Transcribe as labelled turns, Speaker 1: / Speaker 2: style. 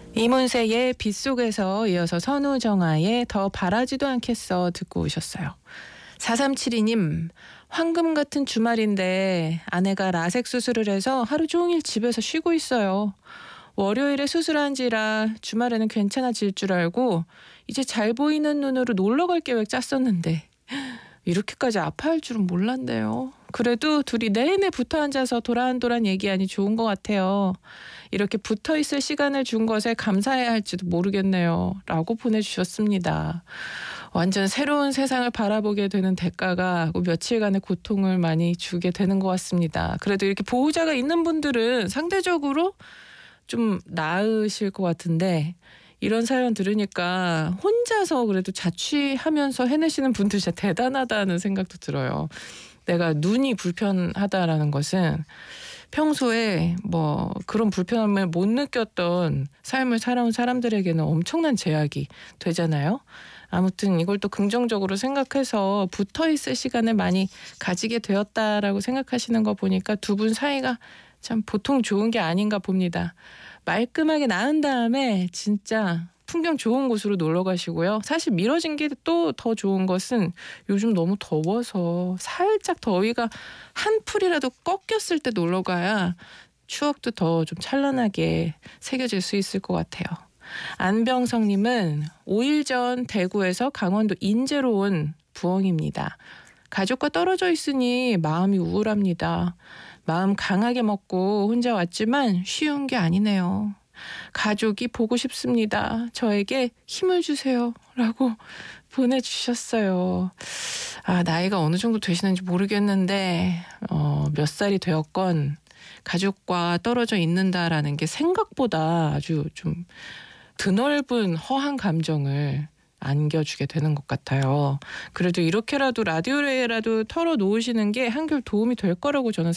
Speaker 1: 이문세의 빗속에서 이어서 선우정아의 더 바라지도 않겠어 듣고 오셨어요. 4372님, 황금 같은 주말인데 아내가 라섹 수술을 해서 하루 종일 집에서 쉬고 있어요. 월요일에 수술한지라 주말에는 괜찮아질 줄 알고 이제 잘 보이는 눈으로 놀러 갈 계획 짰었는데 이렇게까지 아파할 줄은 몰랐네요. 그래도 둘이 내내 붙어 앉아서 도란도란 얘기하니 좋은 것 같아요. 이렇게 붙어 있을 시간을 준 것에 감사해야 할지도 모르겠네요. 라고 보내주셨습니다. 완전 새로운 세상을 바라보게 되는 대가가 며칠간의 고통을 많이 주게 되는 것 같습니다. 그래도 이렇게 보호자가 있는 분들은 상대적으로 좀 나으실 것 같은데 이런 사연 들으니까 혼자서 그래도 자취하면서 해내시는 분들 진짜 대단하다는 생각도 들어요. 내가 눈이 불편하다라는 것은 평소에 뭐 그런 불편함을 못 느꼈던 삶을 살아온 사람들에게는 엄청난 제약이 되잖아요. 아무튼 이걸 또 긍정적으로 생각해서 붙어있을 시간을 많이 가지게 되었다라고 생각하시는 거 보니까 두 분 사이가 참 보통 좋은 게 아닌가 봅니다. 말끔하게 나은 다음에 진짜 풍경 좋은 곳으로 놀러 가시고요. 사실 미뤄진 게 또 더 좋은 것은 요즘 너무 더워서 살짝 더위가 한 풀이라도 꺾였을 때 놀러 가야 추억도 더 좀 찬란하게 새겨질 수 있을 것 같아요. 안병성님은 5일 전 대구에서 강원도 인제로 온 부엉입니다. 가족과 떨어져 있으니 마음이 우울합니다. 마음 강하게 먹고 혼자 왔지만 쉬운 게 아니네요. 가족이 보고 싶습니다. 저에게 힘을 주세요. 라고 보내주셨어요. 나이가 어느 정도 되시는지 모르겠는데 몇 살이 되었건 가족과 떨어져 있는다라는 게 생각보다 아주 좀 드넓은 허한 감정을 안겨주게 되는 것 같아요. 그래도 이렇게라도 라디오에라도 털어놓으시는 게 한결 도움이 될 거라고 저는